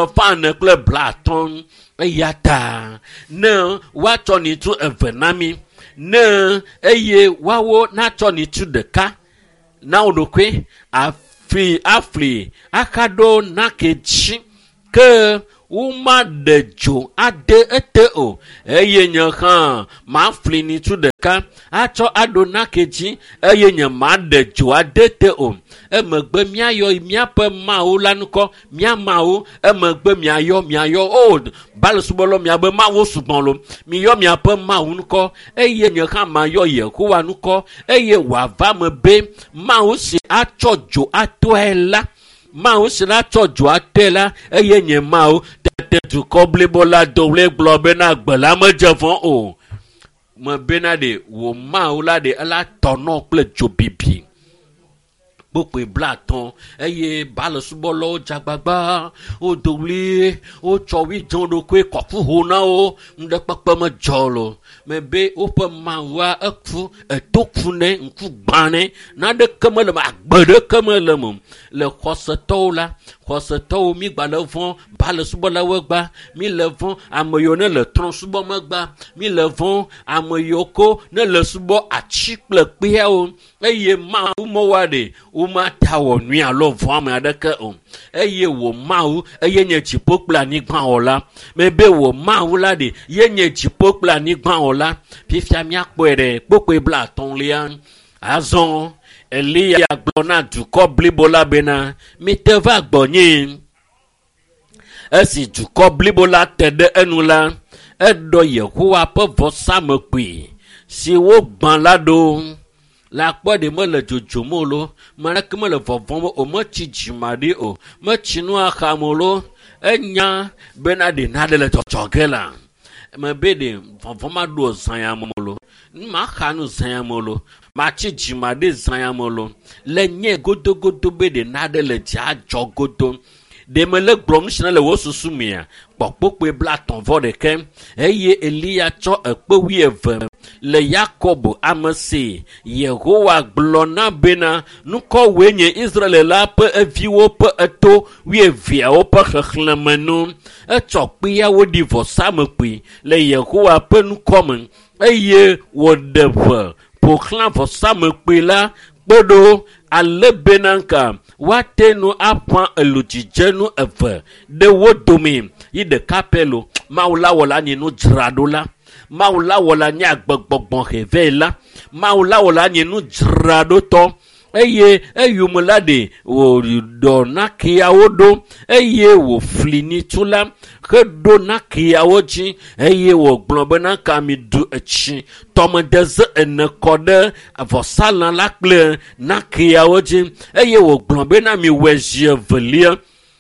450 eya ta ne woatsɔ nitsu eve na mi ne eye wawo natsɔ nitsu ɖeka na wo ɖokui afli akaɖo nake dzi ke uma de dzo ade ete o eye nye hã ma fli nitsu ɖeka atsɔ aɖo nake dzi eye nye ma de dzo ade te o emegbe miayɔ miaƒe mawo la nukɔ miamawo emegbe miayɔ o balesubɔlɔ miabe mawo sugbɔlo miyɔ miaƒe mawo nukɔ eye nye hã mayɔ Yehowa nukɔ eye wòava me be mawo si atsɔ dzo atɔe la mawo si la tsɔ dzo atɔe la eye nye mawo tete dukɔ blibo la dowle gblɔ bena gbe la medze vɔ o me bena de wò mawo la de ela tɔnɔ kple dzo bibi kpokpe bla tɔn eye balesubɔlɔwo dzagbagba wo dowli wo tsɔ wi dzɔ ɖokui kɔfu ho na wo ŋɖe kpekpe me dzɔ lo me be woƒe mawua eku etoku ne ŋku gbã ne naɖeke mele me agbe ɖeke mele me le xɔsetɔwo la xɔsetɔwo mi gba le vɔ balesubɔlawo gba mi le vɔ ame yiwo ne le trɔ subɔ megba mi le vɔ ame yiwo ko ne le subɔ atsi kple kpeawo eye mawu mɔwa de womata wɔ nui alo vɔ ame aɖeke o eye wò mawu eye nye dziƒo kple anyigba wɔla mebe wò mawu la de ye nye dziƒo kple anyigba wɔla fifia miakpɔe ɖe kpokpe bla atɔ̃lia azɔ Elia gblɔ na dukɔ blibo la bena mite va gbɔnye esi dukɔ blibo la te ɖe enu la eɖɔ Yehowa ƒe vɔsamekpui si wogbã la ɖo la kpɔ ɖe mele dzodzom o lo meɖeke mele vɔvɔm o metsi dzima ɖi o metsi nu axam o lo enya bena ɖe naɖe le dzɔdzɔge la mebe ɖe vɔvɔ ma ɖo zãya me lo maxa nu zãya me lo matsi dzima ɖe zãya me lo le nye godogodo be ɖe naɖe le dze adzɔ godo ɖe mele gblɔm si le wo susu mea kpɔkpokpe bla tɔ̃vɔ ɖeke eye Elia tsɔ ekpe 12 le Yakob ame si Yehowa gblɔ na bena nukɔwoe nye Israel la ƒe eviwo ƒe eto 12 ƒe xexlẽme nu etsɔ kpeawo ɖi vɔsamekpui le Yehowa ƒe nukɔme eye wòɖe ʋe ƒoxlã vɔsamekpui la kpeɖo ale bena nka woate nu aƒã elodzidzenu eve ɖe wo dome yi ɖeka pɛ lo mawu la wɔ la nye nu dzraɖo la mawu la wɔ la nye agbegbɔgbɔ heve la mawu la wɔ la nye nu dzraɖotɔ eye eyome la ɖe wòɖɔ nakeawo ɖo eye wòfli nitsu la heɖo nakeawo dzi eye wògblɔ bena ka mi ɖu etsi tɔmedeze ene kɔ ɖe vɔsalã la kple nakeawo dzi eye wògblɔ bena mi wɔe zi evelia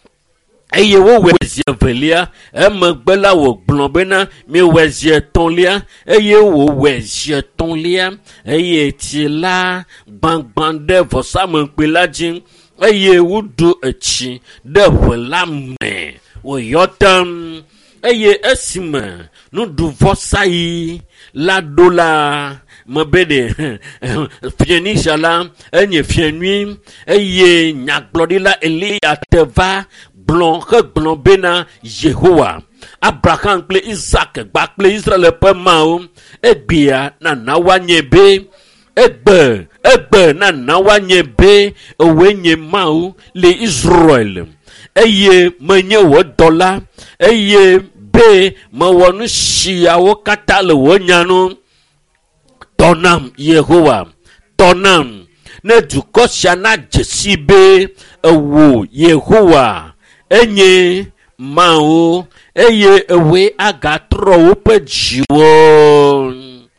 eye wowɔe zi evelia emegbe la wògblɔ bena mi wɔe zi etɔ̃lia eye wòwɔe zi etɔ̃lia eye tsi la gbãgbã ɖe vɔsamekpui la dzi eye woɖu etsi ɖe ʋe la me wòyɔ tem eye esime nuɖuvɔsayi la ɖo la mebe ɖe fiẽnisa la enye fiẽnui eye nyagblɔɖila Elia te va gblɔ bena Yehowa Abraham kple Isaac kpakple Israel ƒe mawo egbea nana woanye be egbe nana woanye be ewoe nye mawo le Israel eye menye wò dɔla eye be mewɔ nu siawo katã le wò nyanu tɔnam Yehowa tɔnam ne dukɔ sia na dzesi be ewo Yehowa enye mawo eye ewoe agatrɔ woƒe dziwo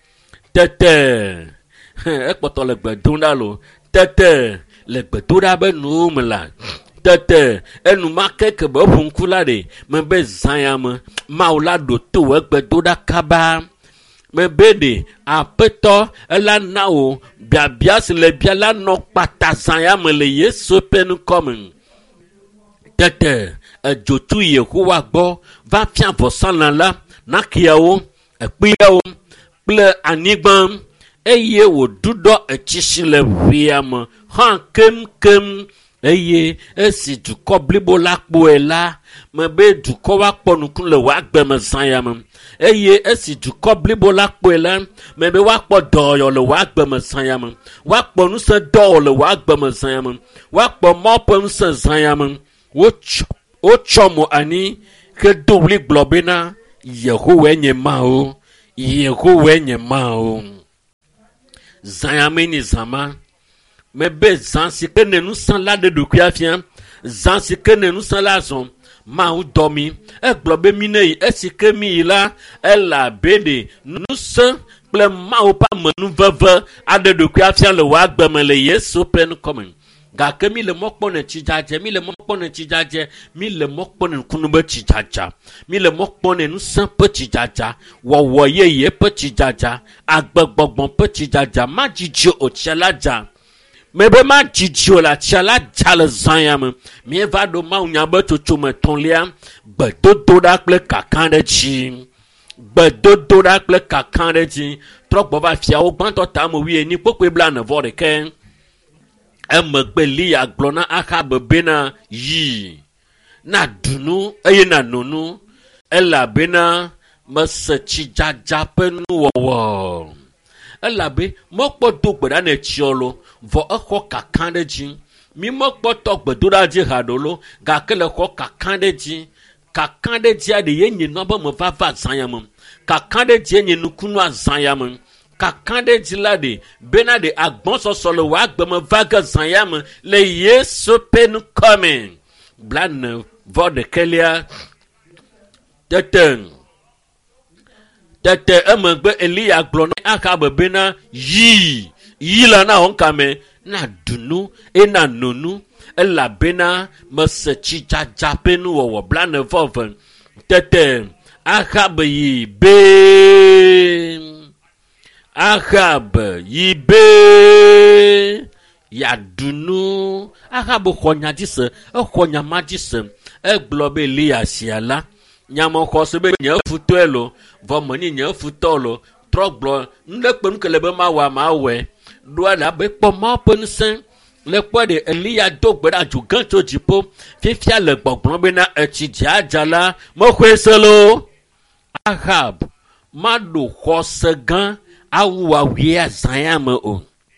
tete ekpɔtɔ le gbedo ɖa lo tete le gbedo ɖa be nuwo me la tete enumake ke be ƒo ŋku la ɖe mebe zãya me mawo la ɖo to wo gbedo ɖa kaba mebe ɖe aƒetɔ ela na wo biabia si le bia la nɔ kpata zãya me le Yesu ƒe nukɔme tete ejotu Yehowa gbɔ va fia vɔsalã la nakeawo ekpeawo kple anyigba eye wòɖuɖɔ etsisi le ʋea me hã kemkem eye esi dukɔ blibo la kpɔe la mebe dukɔ wa kpɔ nuku le wòa agbeme zã ya me eye esi dukɔ blibo la kpɔe la mebe woakpɔ dɔyɔ le wòa agbeme zã ya me woakpɔ nusẽ dɔwɔ le wòa agbeme zã ya me woakpɔ mɔ ƒe nusẽ zã ya me wotsɔ mo anyi hedo ɣli gblɔ bena Yehowae nye Mawu Yehowae nye Mawu zã ya me ni zã ma mebe zã si ke ne nusẽ la ɖe ɖokui afia zã si ke ne nusẽ la zɔ Mawu dɔ mi egblɔ be mi ne yi esi ke mi yi la ele abe ɖe nusẽ kple Mawu ƒe amenuveve aɖe ɖokui afia le wòa agbeme le Yesu ƒe nukɔme gake mi le mɔ kpɔ ne tsidzadze mi le mɔ kpɔ ne tsidzadze mi le mɔ kpɔ ne nukunu be tsidzadza mi le mɔ kpɔ ne nusẽ ƒe tsidzadza wɔwɔ yeye ƒe tsidzadza agbegbɔgbɔ ƒe tsidzadza ma dzidzi o tsia la dza mebe ma dzidzi o la tsia la dza le zã ya me mieva ɖo Mawu nya be tsotso me tɔ̃lia gbedodoɖa kple kakã ɖe dzi gbedodoɖa kple kakã ɖe dzi trɔ gbɔ va fiawo gbãtɔ tame 8:41 emegbe Eliya gblɔ na Ahab bena yi na ɖunu eye na nonu elabena mese tsidzadza ƒe nuwɔwɔ elabe mɔkpɔ do gbe ɖa ne tsiɔlo vɔ exɔ kakã ɖe dzi mi mɔkpɔ tɔ gbedoɖa dzi haɖolo gake le xɔ kakã ɖe dzi kakã ɖe dzia ɖe ye nye nua be me va zã ya me kakã ɖe dzi nye nukunua zã ya me kakã ɖe dzi la ɖe bena ɖe agbɔsɔsɔ le wòa agbeme va ge zã ya me le Yesu ƒe nukɔme 49 tete emegbe Eliya gblɔ na Ahab bena yi la na wɔnkame na ɖunu ena nonu elabena mese tsidzadza ƒe nuwɔwɔ 49 tete Ahab yi be yaɖunu Ahab xɔ nya dzi se exɔ nya ma dzi se egblɔ be Eliya sia la nyamexɔ se be nye futɔe lo vɔ menye nye futɔ lo trɔ gblɔ nuɖekpe nu ke le be mawɔa mawɔe ɖoa le abe kpɔ Mawu ƒe ŋusẽ le kpɔ ɖe Eliya do gbe ɖa dzo gã tso dziƒo fifia le gbɔgblɔ bena etsi dzadza la mexɔe se lo Ahab maɖo xɔse gã awu awia zã ya me o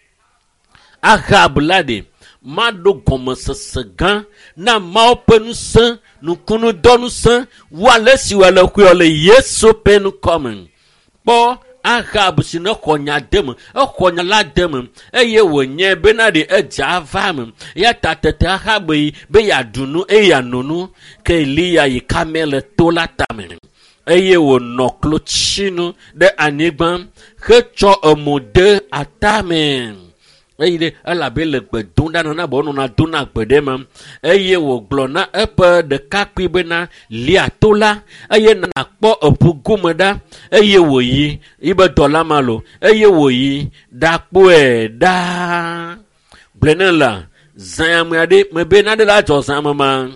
Ahab la ɖe maɖo gɔmesese gã na Mawu ƒe ŋusẽ nukunu dɔ ŋusẽ woale si wòle xoe le Yesu ƒe nukɔme kpɔ Ahab si ne xɔ nya de me exɔ nya la de me eye wònye bena ɖe edza va me ya ta tete Ahab yi be yaɖunu eye yanonu ke Eliya yi Karmel le to la tame eye wònɔ klotsinu ɖe anyigba hetsɔ emo de atame eye ɖe elabe le gbe dom ɖa nana be wonɔna do na gbe ɖe me eye wògblɔ na eƒe ɖekakpui bena lia to la eye nakpɔ eƒu gome ɖa eye wòyi yibe dɔla ma lo eye wòyi ɖakpɔe ɖaa gblẽ ne la zãyame aɖe mebe naɖe la dzɔ zãme ma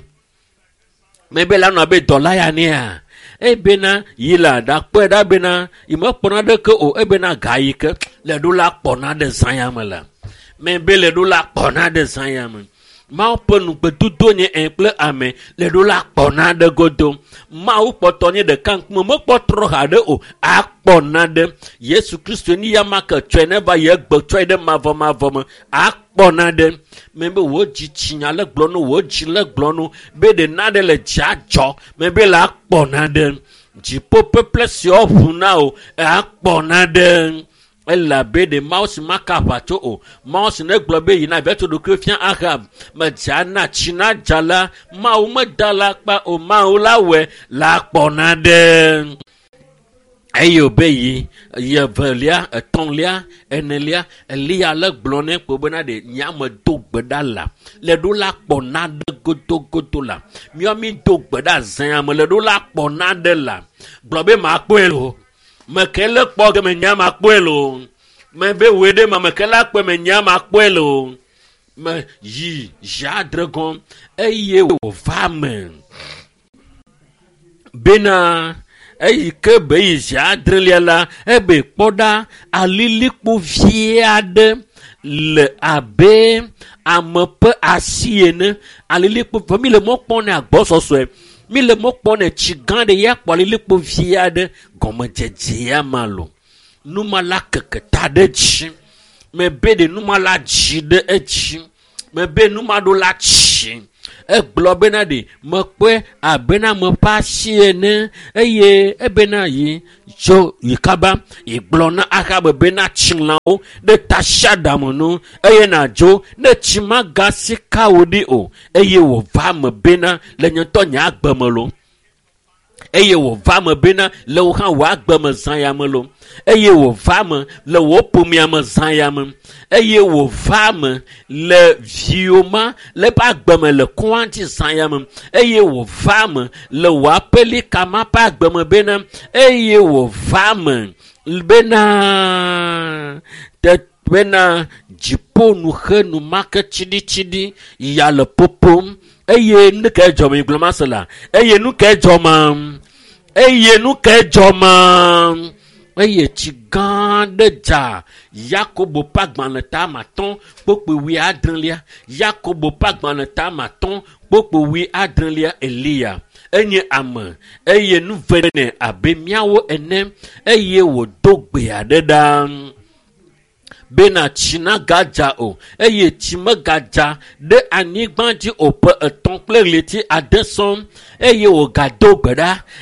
mebe la nɔ abe dɔla ya nea ebena yi la ɖakpɔe ɖa bena yi mekpɔna ɖeke o ebena ga yi ke le ɖo la kpɔna ɖe zãyame la mebe le ɖo la kpɔna ɖe zãyame Mawu ƒe nugbedodo nye kple ame le ɖo la kpɔna ɖe godo Mawu kpɔtɔ nye ɖeka ŋkume mekpɔtrɔ haɖe o akpɔna ɖe Yesu Kristo ni ya ma ke tsɔe ne va ye gbe tsɔe ɖe mavɔ me akpɔna ɖe mebe wò dzi tsinya le gblɔ no wò dzi le gblɔ no be ɖe naɖe le dzia dzɔ mebe le akpɔna ɖe dziƒo peple siwo ʋu na o akpɔna ɖe elabe ɖe Mawu si maka aʋatso o Mawu si ne gblɔ be yina via tso ɖokui fia Ahab medza na tsi na dza la Mawu meda la kpa o Mawu la wɔe la kpɔna ɖe eye wòbe yi evelia etɔ̃lia enelia Eliya le gblɔ nɛ kpo bena ɖe nyame do gbe ɖa la le ɖo la kpɔna ɖe godogodo la miɔ mi do gbe ɖa zãyame le ɖo la kpɔna ɖe la gblɔ be makpɔe lo meke le kpɔ ge me nya makpɔe lo mebe woe ɖe ma meke la kpɔe me nya makpɔe lo me yi jadre gom eye wo va me bena eyi ke be yi jadre lia la ebe kpoda alilikpo vie aɖe le abe ame ƒe asi ene alilikpo mi le mɔ kpɔm ne agbɔsɔsɔe mi le mɔ kpɔm ne tsi gã ɖe ya kpɔ alilikpo vie aɖe gɔmedzedze ya ma lo numa la keke ta ɖe dzi me be de numa la dzi ɖe edzi me be numa ɖo la tsi egblɔ bena de me kpɔe abena me ƒe asi ene eye ebena yi tso yi kaba yi gblɔ na Ahabe bena tsi lãwo ɖe tasiaɖam nu eye nadzo ne tsi magasi kawo ɖi o eye wòva me bena le nye ŋutɔ nye agbe me lo eye wòva me bena le wò hã wò agbe me zã ya me lo eye wòva me le wò ƒomea me zã ya me eye wòva me le viwo ma le ƒe agbe me le kɔa ŋuti zã ya me eye wòva me le wò aƒelika ma ƒe agbe me bena eye wòva me bena dziƒo nu xe nu ma ke tsiɖitsiɖi ya le popom eye nu ke dzɔ me gblɔ ma se la eye nu ke dzɔ ma eye tsi gã ɖe dza Yakobo ƒe agbalẽ ta matɔ̃ kpokpo 17 Yakobo ƒe agbalẽ ta matɔ̃ kpokpo 17 Eliya enye ame eye nu ve nɛ abe míawo ene eye wòdo gbe aɖe ɖa bena tsi na gadza o eye tsi megadza ɖe anyigba dzi o ƒe 3 kple ɣleti 6 sɔm eye wògado gbe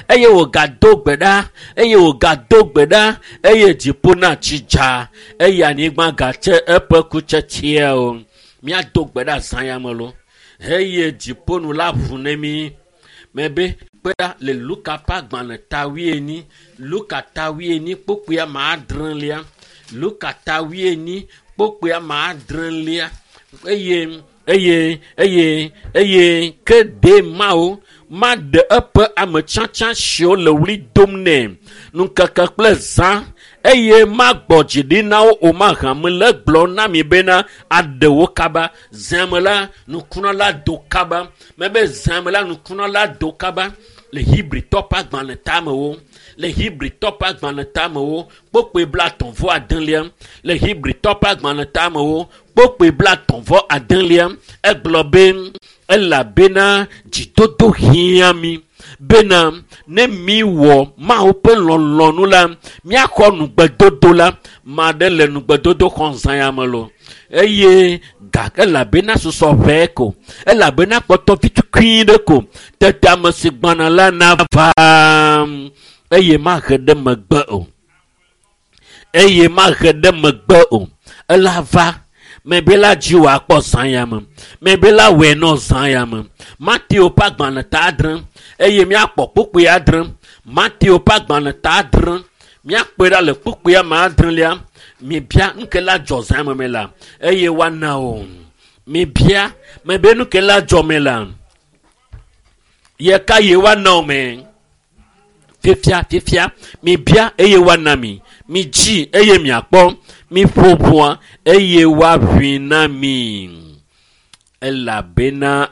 ɖa eye dziƒo na tsi dza eye anyigba gatse eƒe kutsetsea o míado gbe ɖa zã ya me lo eye dziƒo nu la ʋu ne mi mebe kpeɖa le Luka ƒe agbalẽ ta 19 Luka ta 19 kpokpoa ma 7 Luka ta 19 kpokpoa ma 7 eye ke de mawo ma de eƒe ame tsantsan siwo le wli dom nɛ nukeke kple zã eye ma gbɔ dzi ɖi na wo o ma hã me le gblɔ na mi bena aɖewo kaba zãme la nukunɔ la do kaba mebe zãme la nukunɔ la do kaba le Hibritɔ ƒe agbalẽ tame wo le Hibritɔ ƒe agbalẽ tame wo kpokpoe 39 le Hibritɔ ƒe agbalẽ tame wo kpokpoe 39 egblɔ be elabena dzidodo hiã mi bena ne mi wɔ Mawu ƒe lɔlɔ̃nu la míaxɔ nugbedodo la ma ɖe le nugbedodo xɔ zã ya me lo eye gake elabena susɔ ʋɛ ko elabena kpɔtɔ vitukui ɖe ko tete ame si gbana la na va eye mahe ɖe megbe o ela va mebe la dzi wòakpɔ zã ya me mebe la wɔe nɔ zã ya me Mateo ƒe agbalẽ ta 7 eye míakpɔ kpokpoe 7 Mateo ƒe agbalẽ ta 7 míakpɔe ɖa le kpokpoe ma 7 mibia nuke la dzɔ zã me la eye woana o mibia mebe nuke la dzɔ me la ye ka ye woana o me fifia mibia eye woana mi dzi eye miakpɔ mi ƒoƒoa eye woaʋui na mi elabena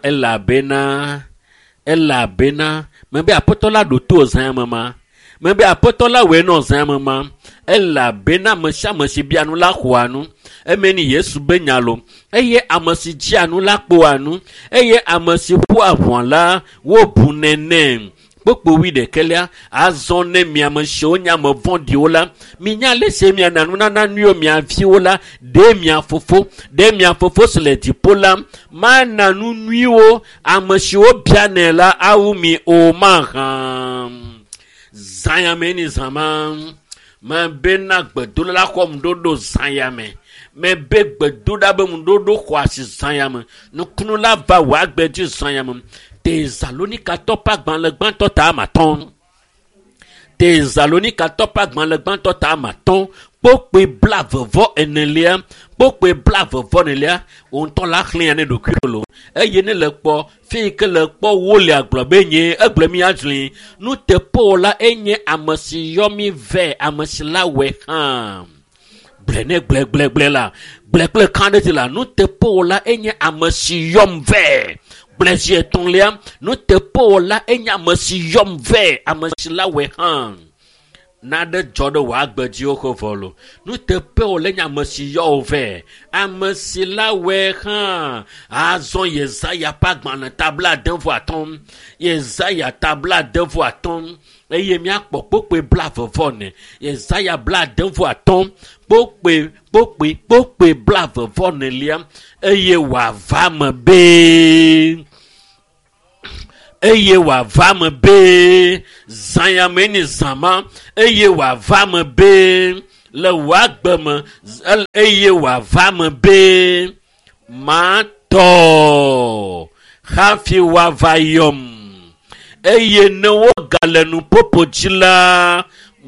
mebe aƒetɔ la ɖo to zã me ma mebe aƒetɔ la wɔe nɔ zã me ma elabena ame sia ame si bia nu la xɔa nu emeni Yesu be nya lo eye ame si dzia nu la kpoa nu eye ame si ƒoa ʋɔa la wobu nene kpokpo 11 azɔ ne miame siwo nye ame vɔ̃ɖiwo la minya lese miana nunana nuyo mia viwo la ɖe mia fofo si le dziƒo la mana nu nuiwo ame siwo bianɛ la awu mi o mahã zãyame ni zãma mebena gbedoɖa la xɔ ŋuɖoɖo zãyame mebe gbedoɖa be ŋuɖoɖo xɔ asi zãyame nukunu la va wò agbe dzi zãyame Tesalonikatɔ ƒe agbalẽ gbãtɔ ta 5 Tesalonikatɔ ƒe agbalẽ gbãtɔ ta 5 kpokpoe 24 kpokpoe 24 wo ŋutɔ la xlẽa ne ɖokui lo eye ne le kpɔ fi ke le kpɔ wo le agblɔ be nye egblẽ mi adzli nuteƒewo la enye ame si yɔ mi vɛ ame si la wɔe hã blene ble la ble kande la nous te po la enya amasi yom ve blesi ton liam nous te po la enya amasi yom ve amasi la we han nada jodo wa gbaji oko volo nous te po la enya amasi yo ve amasi la we han azon Yesaya pagman tabla d'un voiton Yesaya tabla d'un voiton eye mi akpo pope bla vovone Yesaya bla d'un voiton pope bla vovone liam eye wa vam be zanya meni zama eye wa vam be le wagbem eye wa vam be mato hafi wa vayom eye ne wo galenu popochila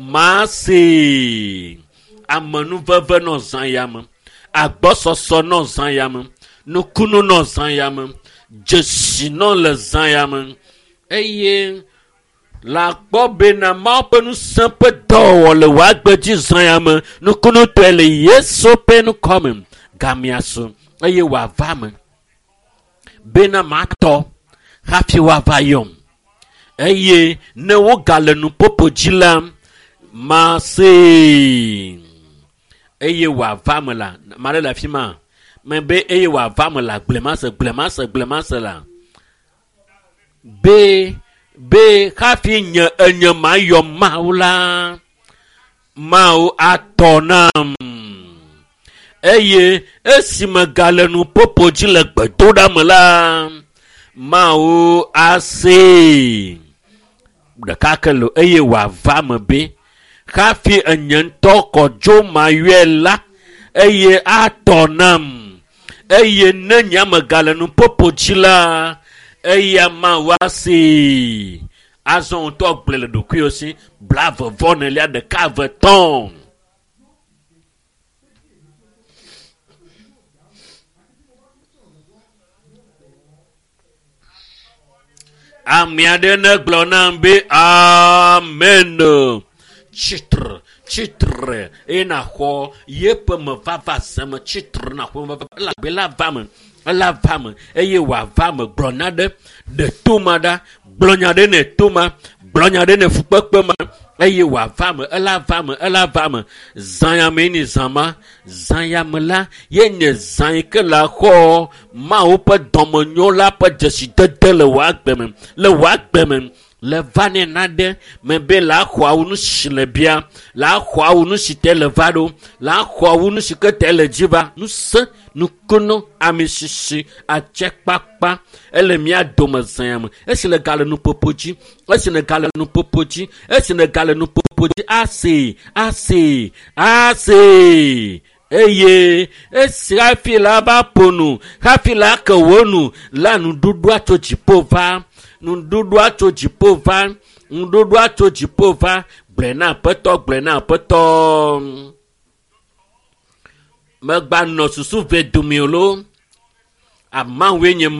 masi amanu veve no zanyam agbososo no zanyam nukunu no zanyam jesi no le zanyam eye la gbobe na mapenu sempe do le wagbeji zanyam nukunu tele yeso penu komem gamiaso eye wa vam bena mato hafi wa vayom eye ne wo galenu popochila masi eye wa vamela mare la fima membe eye wa vamela glemase la be kafi nya mayo maula mau atonam eye esima galenu popochila gbedoda mela mau ase de kakelo eye wa vame be kafi enyanto kojo mayela eye atonam eye nenya magalenu popochila eye mawasi azon to blele do kuyosi blave vonelia de caveton amiadene glonambe amen chitre ena ho yepe me vava sem chitre na ho la bela vam eye wa vam glonade de tumada glonyade ne tuma glonyade ne fupekpema eye wa vam ela vam zanyameni zama zanyamla yenye zanke la ho ma opa domonyo la pa jesi de le wagbem le vane nade mebe la kwa unu shilebia la kwa unu shitele vado la kwa unu shiketele jiva nusa nukuno amishishi achekpakpa ele mia domazam esile gale nu popoji esile gale nu popoji ase eye esi afila ba ponu afila ka wonu la nu dudu atoji pova ndudu atoji pova blena peto megba no susu vedumiolo amanwenye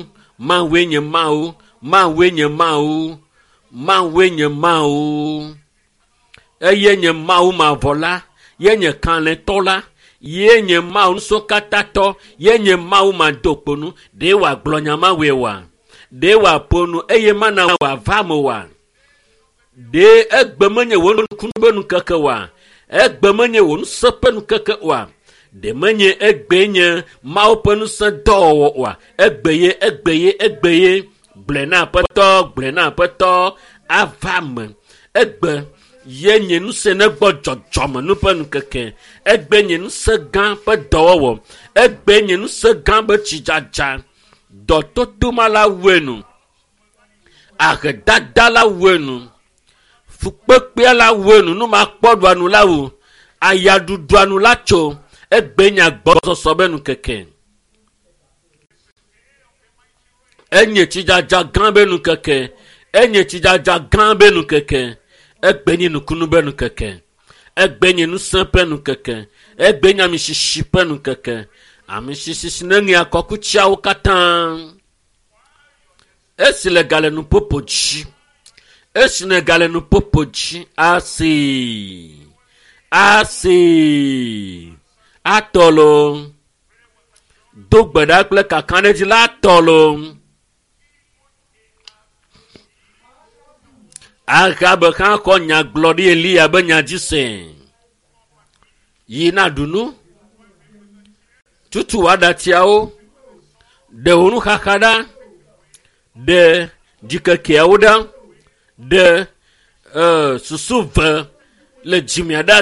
mau eyenye mau ma vola yenye kanle tola yenye mau so katato yenye mau ma dokponu de wa glonyama wewa de wa ponu eye mana wa vamowa de egbemenye wonu kunbenu kakawa egbemenye wonu sepenu kakawa de menye egbenye mau penu sedo wa egbeye blena peto avam egbe yenye nu se ne gbo jojom nu penu keke egbenye nu se gan pe dowo egbenye nu se gan be chijaja dototuma la wenu agedada la wenu fukpekpe la wenu nu ma kpodu anu lawo ayadudu anu lacho egbenya gbososo benu keke enye chijaja gan benu keke egbenye nukunu benu keke egbenye nu sempenu keke egbenya mishishi penu keke amishishi nengi akoku chiao katan esile gale nu popoji asi atolo do gbeda kple kakane dzi la atolo Ahab hã kɔ nya gblɔ ɖi Eliya be nya dzi se yi na ɖunu tutu aɖatiawo ɖe wo nuxaxa ɖa ɖe dzikekeawo ɖa ɖe susu ve le dzimia ɖa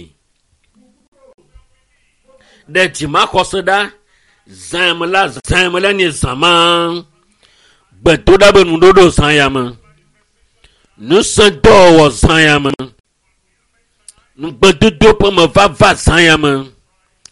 ɖe dzimaxɔse ɖa zãme la nye zãma gbedo ɖa be nuɖoɖo zã ya me nusẽdɔwɔwɔ zã ya me nugbedodo ƒe me vava zã ya me